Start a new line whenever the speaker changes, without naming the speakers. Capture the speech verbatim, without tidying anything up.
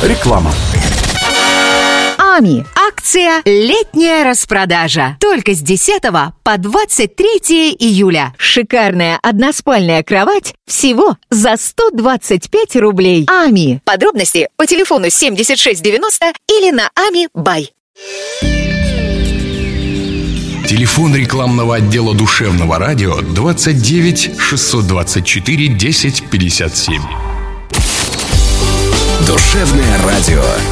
Реклама.
АМИ. Акция «Летняя распродажа». Только с десятого по двадцать третье июля. Шикарная односпальная кровать всего за сто двадцать пять рублей. АМИ. Подробности по телефону семьдесят шесть девяносто или на ами бай.
Телефон рекламного отдела душевного радио двадцать девять шестьсот двадцать четыре десять пятьдесят семь.
Душевное радио.